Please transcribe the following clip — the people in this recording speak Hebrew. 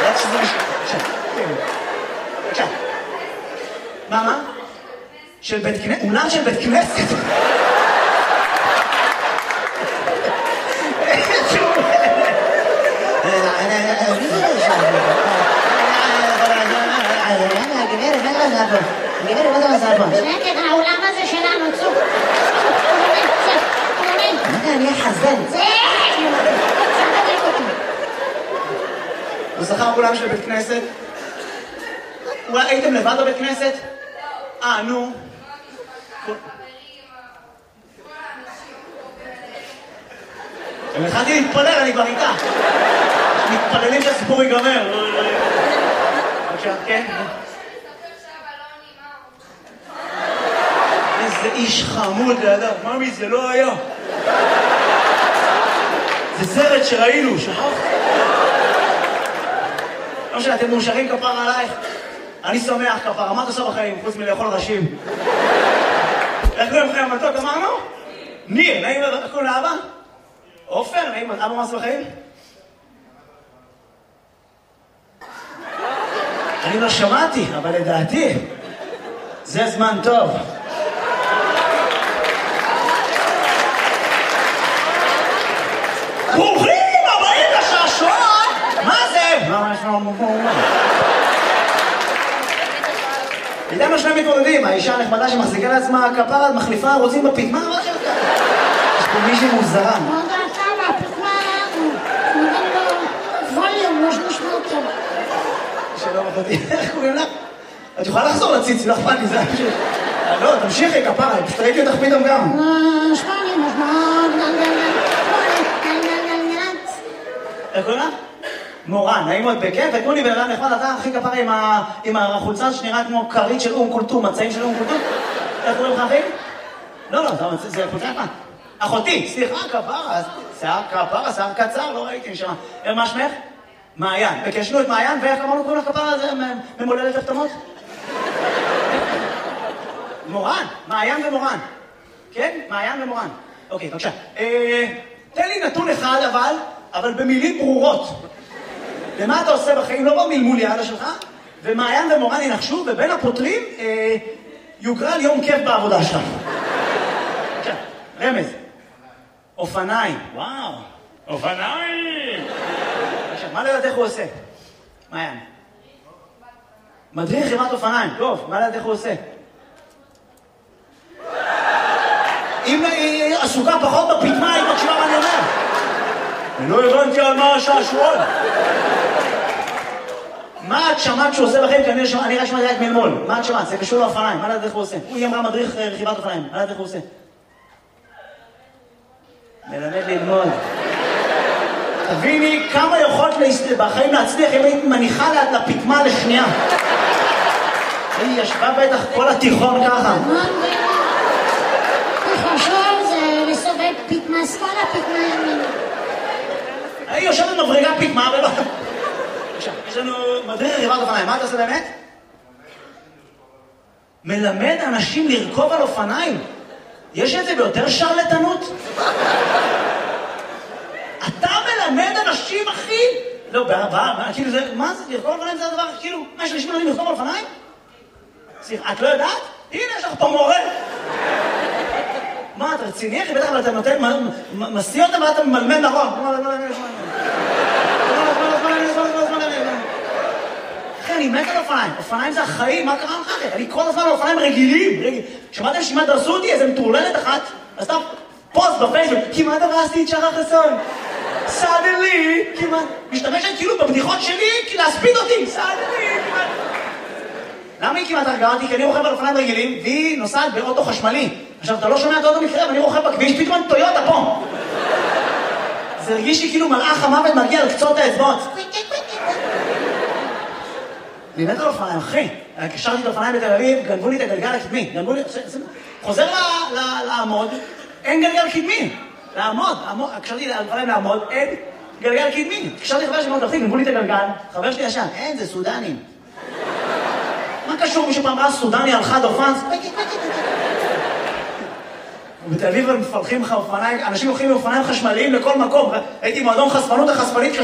ידעת שזה בבקשה. מה? של בית כנסת? אולם של בית כנסת? גברת, מה אתה עושה פה? שקט, האולם הזה שלנו, צוק. אני אחזן. הוא שכר אולם של בית כנסת? הייתם לבד בבית כנסת? נו. התחלתי להתפלל, אני כבר איתה. מתפללים שהסיפור ייגמר. בבקשה, כן? איזה איש חמוד לידיו. ממי, זה לא היה. זה סרט שראינו, שכחת? לא משנה, אתם מאושרים כפר עלייך? אני שמח כפר, מה אתה עושה בחיים, חוץ מלאכול ראשים? איך קוראים לכם המתוק, אמרנו? ניר, נעים, איך קוראים לאבא? עופר, נעים, אבא מה עושה בחיים? אני לא שמעתי, אבל לדעתי, זה זמן טוב. ברוכים הבאים לשעשועון! מה זה? איתם השני מתמודדים, האישה הנחמדה שמחזיקה לעצמה כפרה, מחליפה רוצים בפיטמה, מה שלך? יש פה מישהי מוזרה. לא יודעת כמה, הפיטמה, נותן לו ווליום, יש נשמע טוב. שלא מחותי, איך קוראים לך? את יכולה לחזור לציץ, לא אכפת לי, זה פשוט. לא, תמשיכי כפרה, פשוט ראיתי אותך פתאום גם. איך קוראים לך? מורן, נעים מאוד בכיף, ותנו לי בן אדם נחמד, אתה הכי כפרה עם החולצה שנראה כמו כרית של קולטום, מצעים של קולטום. איך קוראים לך אחי? לא, זה חולצה נחמד. אחותי, סליחה, כפרה, שיער קצר, לא ראיתי נשמע. מה שמך? מעיין. וקשנו את מעיין, ואיך אמרנו קוראים לך כפרה הזה ממולדת הפתמות? מורן, מעיין ומורן. כן? מעיין ומורן. אוקיי, בבקשה. תן לי נתון אחד אבל במילים ברורות. ומה אתה עושה בחיים? לא במלמול יעדה שלך, ומעיין ומורן ינחשו, ובין הפותרים יוגרל יום כיף בעבודה שלך. בבקשה, רמז. אופניים. וואו. אופניים! בבקשה, מה לדעת איך הוא עושה? מעיין. מדריך חיבת אופניים. טוב, מה לדעת איך הוא עושה? אם היא עסוקה פחות בפיטמה, היא מקשיבה מה אני אומר. אני לא הבנתי על מה השעשועון. מה את שמעת שהוא עושה בחיים? אני רק שמעתי רק מלמול. מה את שמעת? זה קשור לאופניים. מה לדעת איך הוא עושה? היא אמרה מדריך רכיבת אופניים. מה לדעת איך הוא עושה? מלמד ללמוד. תביני כמה יכולת בחיים להצליח אם היית מניחה לפיטמה לשנייה. היא ישבה בטח כל התיכון ככה. תחשוב, זה לסובב פיטמה שמאלה, פיטמה ימין. היא יושבת מבריגה פיטמה ולא... יש לנו מדריך רכיבת אופניים. מה אתה עושה באמת? מלמד אנשים לרכוב על אופניים. יש את זה ביותר שרלטנות? אתה מלמד אנשים, אחי? לא, כאילו זה... מה זה? לרכוב על אופניים זה הדבר, כאילו... מה, יש אנשים מלמדים לרכוב על אופניים? סליחה, את לא יודעת? הנה, יש לך פה מורה. מה, אתה רציני, אחי? בטח, אבל אתה נותן... מסיא אותם ואתה ממלמד נכון. אחי, אני מת על אופניים. אופניים זה החיים, מה קרה לך? אני כל הזמן על אופניים רגילים. שמעתם שמה דרסו אותי? איזה מטורללת אחת. אז אתה פוסט בפייסבוק. כמעט הרסתי את שחר חסון. סאדלי, כמעט. משתמשת כאילו בבדיחות שלי, כי להספיד אותי. סאדלי, כמעט. למה היא כמעט הרגעה אותי? כי אני רוכב על אופניים רגילים, והיא נוסעת באוטו חשמלי. עכשיו, אתה לא שומע את האוטו מתקרב, אני רוכב בכביש, פתאום טויוטה פה. זה הרגיש לי כאילו מלאך המוות מגיע על קצות האצבעות. אני מת על אופניים, אחי. קשרתי את האופניים בתל אביב, גנבו לי את הגלגל הקדמי. חוזר לעמוד, אין גלגל קדמי. לעמוד, קשרתי את האופניים לעמוד, אין גלגל קדמי. קשרתי חבר שלי מאוד תפתיק, גנבו לי את הגלגל, חבר שלי ישן, אין, זה סודנים. מה קשור? מישהו פעם ראה סודני על חד אופן? ובתל אביב הם מפלחים לך אופניים, אנשים הולכים עם אופניים חשמליים לכל מקום. הייתי מועדון חשפנות החשפנית